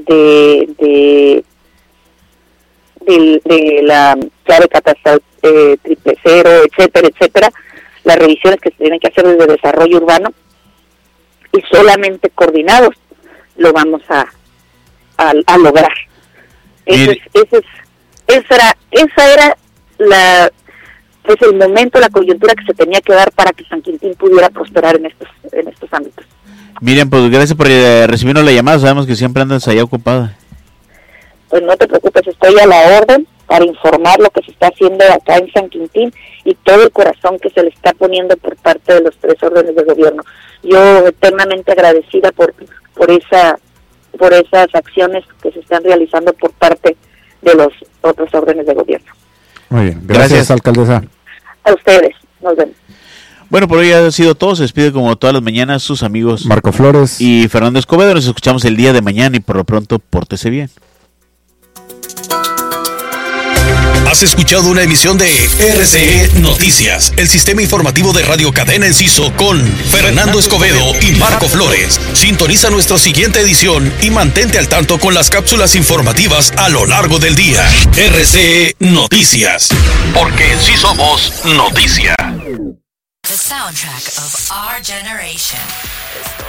de la clave catastral 000, etcétera, etcétera, las revisiones que se tienen que hacer desde desarrollo urbano, y solamente coordinados lo vamos a lograr. Esa era el momento, la coyuntura que se tenía que dar para que San Quintín pudiera prosperar en estos ámbitos. Miriam, pues gracias por recibirnos la llamada, sabemos que siempre andas allá ocupada. Pues no te preocupes, estoy a la orden para informar lo que se está haciendo acá en San Quintín y todo el corazón que se le está poniendo por parte de los 3 órdenes de gobierno. Yo eternamente agradecida por esas acciones que se están realizando por parte de los otros órdenes de gobierno. Muy bien, gracias, alcaldesa. A ustedes, nos vemos. Bueno, por hoy ha sido todo. Se despide como todas las mañanas sus amigos Marco Flores y Fernando Escobedo. Nos escuchamos el día de mañana y por lo pronto, pórtese bien. Has escuchado una emisión de RCE Noticias, el sistema informativo de Radio Cadena Enciso con Fernando Escobedo y Marco Flores. Sintoniza nuestra siguiente edición y mantente al tanto con las cápsulas informativas a lo largo del día. RCE Noticias, porque sí somos noticia. The soundtrack of our generation.